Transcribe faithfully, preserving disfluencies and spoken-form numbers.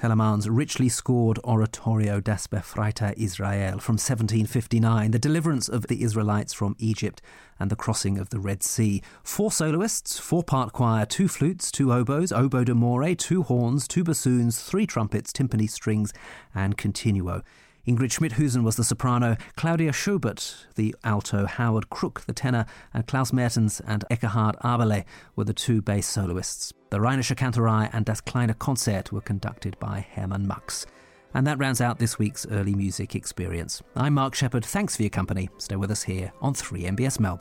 Telemann's richly scored Oratorio das Befreite Israel from seventeen fifty-nine, the deliverance of the Israelites from Egypt and the crossing of the Red Sea. Four soloists, four-part choir, two flutes, two oboes, oboe d'amore, two horns, two bassoons, three trumpets, timpani, strings and continuo. Ingrid Schmidhusen was the soprano, Claudia Schubert the alto, Howard Crook the tenor, and Klaus Mertens and Ekkehard Aberle were the two bass soloists. The Rheinische Kantorei and Das Kleine Konzert were conducted by Hermann Max. And that rounds out this week's Early Music Experience. I'm Mark Shepherd. Thanks for your company. Stay with us here on three M B S Melbourne.